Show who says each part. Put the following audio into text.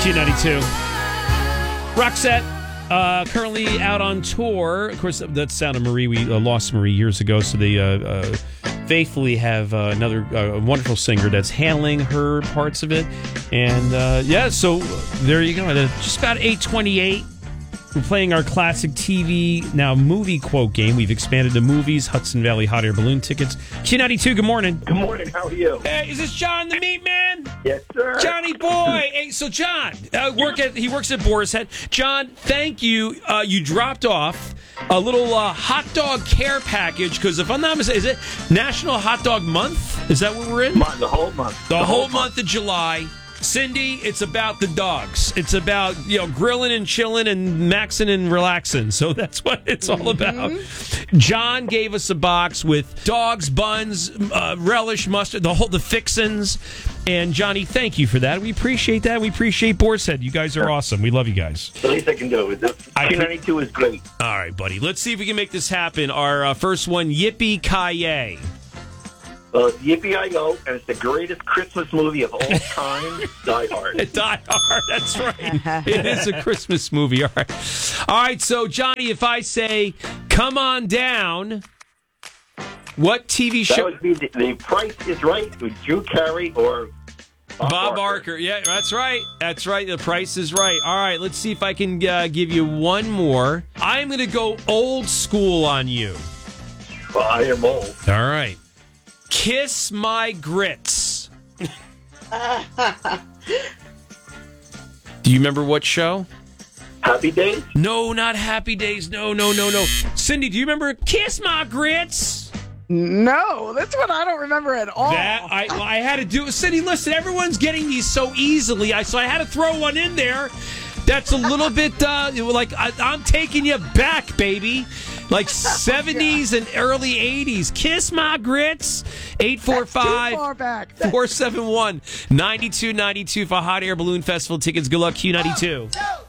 Speaker 1: Q92. Roxette, currently out on tour. Of course, that's Sound of Marie. We lost Marie years ago, so they faithfully have another wonderful singer that's handling her parts of it. And, so there you go. At just about 8:28. We're playing our classic TV, now movie quote game. We've expanded to movies, Hudson Valley Hot Air Balloon tickets. Q92, good morning.
Speaker 2: Good morning. How are you?
Speaker 1: Hey, is this John the Meat Man?
Speaker 2: Yes, sir.
Speaker 1: Johnny boy. Hey, so John, he works at Boar's Head. John, thank you. You dropped off a little hot dog care package because if I'm not mistaken, is it National Hot Dog Month? Is that what we're in?
Speaker 2: The whole month.
Speaker 1: The whole month of July. Cindy, it's about the dogs. It's about, grilling and chilling and maxing and relaxing. So that's what it's all about. John gave us a box with dogs, buns, relish, mustard, the fixins. And Johnny, thank you for that. We appreciate that. We appreciate Boar's Head. You guys are awesome. We love you guys.
Speaker 2: The least I can do. Q92 is great.
Speaker 1: All right, buddy. Let's see if we can make this happen. Our first one, Yippee-Ki-Yay.
Speaker 2: Well, it's Yippee-I-Yo, and it's the greatest Christmas movie of all time, Die Hard.
Speaker 1: Die Hard, that's right. It is a Christmas movie. All right, so, Johnny, if I say, come on down, what TV show?
Speaker 2: That would be The Price is Right with Drew Carey or
Speaker 1: Bob Barker. Yeah, that's right. That's right. The Price is Right. All right, let's see if I can give you one more. I'm going to go old school on you.
Speaker 2: Well, I am old.
Speaker 1: All right. Kiss My Grits. Do you remember what show?
Speaker 2: Happy Days?
Speaker 1: No, not Happy Days. No. Cindy, do you remember Kiss My Grits?
Speaker 3: No, that's what I don't remember at all.
Speaker 1: That I had to do. Cindy, listen, everyone's getting these so easily. So I had to throw one in there. That's a little bit like I'm taking you back, baby. Like 70s and early 80s. Kiss My Grits. 845-471-9292 for Hot Air Balloon Festival tickets. Good luck, Q92.